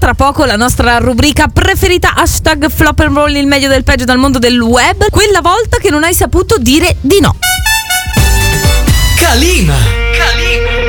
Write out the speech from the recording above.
tra poco la nostra rubrica preferita, hashtag flop and roll, il meglio del peggio dal mondo del web. Quella volta che non hai saputo dire di no. Calima!